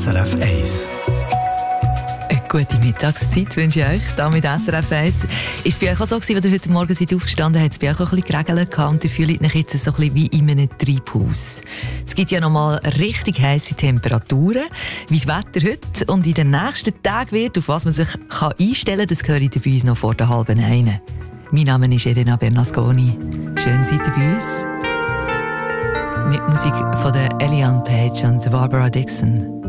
SRF 1. Eine gute Mittagszeit wünsche ich euch, hier mit SRF 1. Ist es bei euch auch so gewesen, als ihr heute Morgen seid aufgestanden, hat es bei euch auch ein bisschen geregelt und ihr fühlt euch jetzt so ein bisschen wie in einem Treibhaus. Es gibt ja noch mal richtig heisse Temperaturen. Wie das Wetter heute und in den nächsten Tagen wird, auf was man sich einstellen kann, das höre ich bei uns noch vor der 12:30. Mein Name ist Elena Bernasconi. Schön seid ihr bei uns. Mit Musik von der Eliane Page und Barbara Dixon.